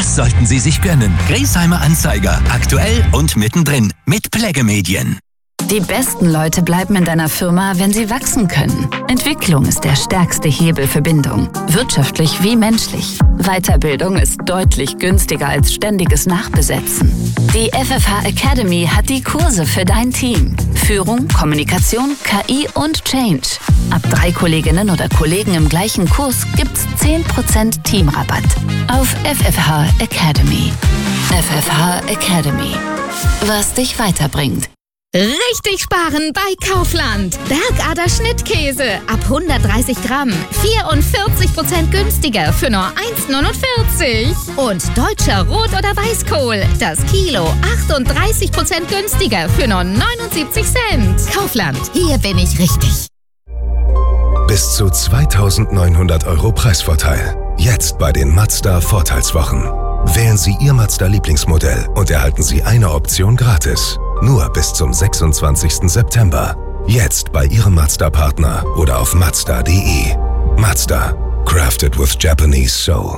Das sollten Sie sich gönnen. Griesheimer Anzeiger. Aktuell und mittendrin. Mit Pläggemedien. Die besten Leute bleiben in deiner Firma, wenn sie wachsen können. Entwicklung ist der stärkste Hebel für Bindung. Wirtschaftlich wie menschlich. Weiterbildung ist deutlich günstiger als ständiges Nachbesetzen. Die FFH Academy hat die Kurse für dein Team. Führung, Kommunikation, KI und Change. Ab 3 Kolleginnen oder Kollegen im gleichen Kurs gibt's 10% Teamrabatt. Auf FFH Academy. FFH Academy. Was dich weiterbringt. Richtig sparen bei Kaufland. Bergader Schnittkäse ab 130 Gramm. 44% günstiger für nur 1,49. Und deutscher Rot- oder Weißkohl. Das Kilo 38% günstiger für nur 79 Cent. Kaufland, hier bin ich richtig. Bis zu 2.900 € Preisvorteil. Jetzt bei den Mazda Vorteilswochen. Wählen Sie Ihr Mazda-Lieblingsmodell und erhalten Sie eine Option gratis. Nur bis zum 26. September. Jetzt bei Ihrem Mazda-Partner oder auf Mazda.de. Mazda. Crafted with Japanese soul.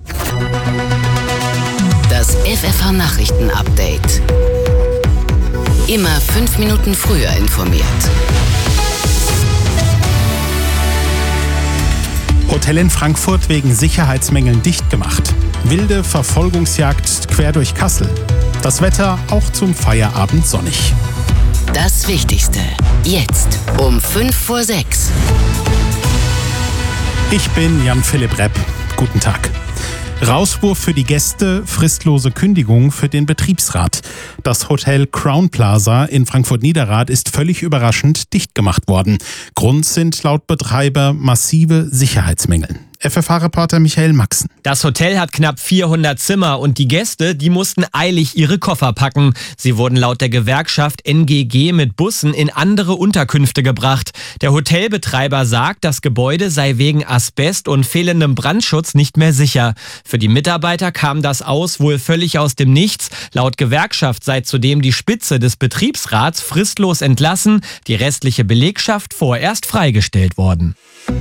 Das FFH-Nachrichten-Update. Immer 5 Minuten früher informiert. Hotel in Frankfurt wegen Sicherheitsmängeln dicht gemacht. Wilde Verfolgungsjagd quer durch Kassel. Das Wetter auch zum Feierabend sonnig. Das Wichtigste. Jetzt um 5:06. Ich bin Jan-Philipp Repp. Guten Tag. Rauswurf für die Gäste, fristlose Kündigung für den Betriebsrat. Das Hotel Crown Plaza in Frankfurt-Niederrad ist völlig überraschend dicht gemacht worden. Grund sind laut Betreiber massive Sicherheitsmängel. FFH-Reporter Michael Maxen. Das Hotel hat knapp 400 Zimmer und die Gäste, die mussten eilig ihre Koffer packen. Sie wurden laut der Gewerkschaft NGG mit Bussen in andere Unterkünfte gebracht. Der Hotelbetreiber sagt, das Gebäude sei wegen Asbest und fehlendem Brandschutz nicht mehr sicher. Für die Mitarbeiter kam das Aus wohl völlig aus dem Nichts. Laut Gewerkschaft sei zudem die Spitze des Betriebsrats fristlos entlassen, die restliche Belegschaft vorerst freigestellt worden.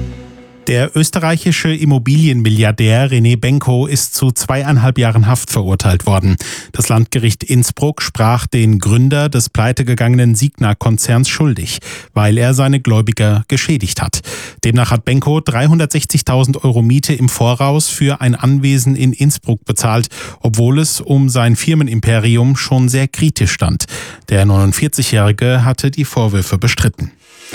Der österreichische Immobilienmilliardär René Benko ist zu 2,5 Jahren Haft verurteilt worden. Das Landgericht Innsbruck sprach den Gründer des pleitegegangenen Signa-Konzerns schuldig, weil er seine Gläubiger geschädigt hat. Demnach hat Benko 360.000 € Miete im Voraus für ein Anwesen in Innsbruck bezahlt, obwohl es um sein Firmenimperium schon sehr kritisch stand. Der 49-Jährige hatte die Vorwürfe bestritten.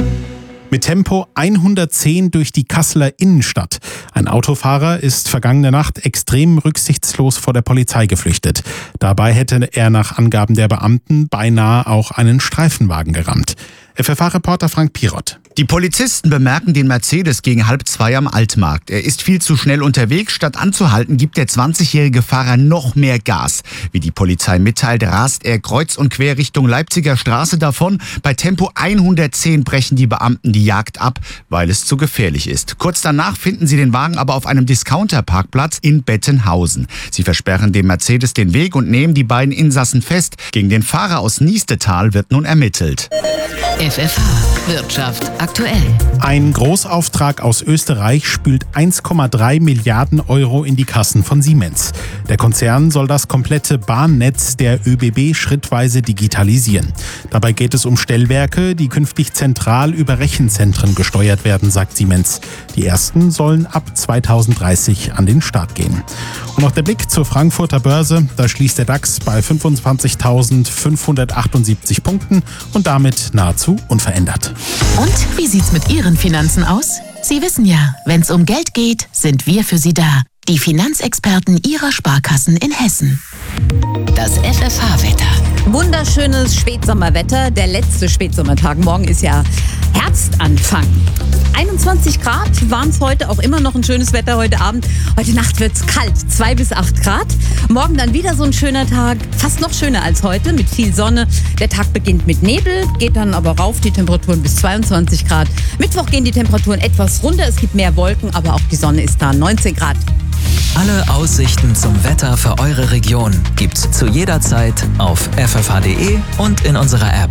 Mit Tempo 110 durch die Kasseler Innenstadt. Ein Autofahrer ist vergangene Nacht extrem rücksichtslos vor der Polizei geflüchtet. Dabei hätte er nach Angaben der Beamten beinahe auch einen Streifenwagen gerammt. FFH-Reporter Frank Pirot. Die Polizisten bemerken den Mercedes gegen 1:30 am Altmarkt. Er ist viel zu schnell unterwegs. Statt anzuhalten, gibt der 20-jährige Fahrer noch mehr Gas. Wie die Polizei mitteilt, rast er kreuz und quer Richtung Leipziger Straße davon. Bei Tempo 110 brechen die Beamten die Jagd ab, weil es zu gefährlich ist. Kurz danach finden sie den Wagen aber auf einem Discounter-Parkplatz in Bettenhausen. Sie versperren dem Mercedes den Weg und nehmen die beiden Insassen fest. Gegen den Fahrer aus Niestetal wird nun ermittelt. FFH Wirtschaft aktuell. Ein Großauftrag aus Österreich spült 1,3 Milliarden € in die Kassen von Siemens. Der Konzern soll das komplette Bahnnetz der ÖBB schrittweise digitalisieren. Dabei geht es um Stellwerke, die künftig zentral über Rechenzentren gesteuert werden, sagt Siemens. Die ersten sollen ab 2030 an den Start gehen. Und noch der Blick zur Frankfurter Börse. Da schließt der DAX bei 25.578 Punkten und damit nahezu unverändert. Und wie sieht's mit Ihren Finanzen aus? Sie wissen ja, wenn's um Geld geht, sind wir für Sie da. Die Finanzexperten Ihrer Sparkassen in Hessen. Das FFH-Wetter. Wunderschönes Spätsommerwetter. Der letzte Spätsommertag. Morgen ist ja Herbstanfang. 21 Grad waren es heute, auch immer noch ein schönes Wetter heute Abend. Heute Nacht wird es kalt, 2 bis 8 Grad. Morgen dann wieder so ein schöner Tag, fast noch schöner als heute, mit viel Sonne. Der Tag beginnt mit Nebel, geht dann aber rauf, die Temperaturen bis 22 Grad. Mittwoch gehen die Temperaturen etwas runter, es gibt mehr Wolken, aber auch die Sonne ist da, 19 Grad. Alle Aussichten zum Wetter für eure Region gibt's zu jeder Zeit auf ffh.de und in unserer App.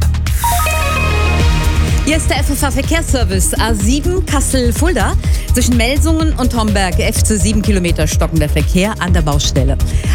Hier ist der FFH Verkehrsservice A7 Kassel-Fulda. Zwischen Melsungen und Homberg FC 7 Kilometer stockender Verkehr an der Baustelle.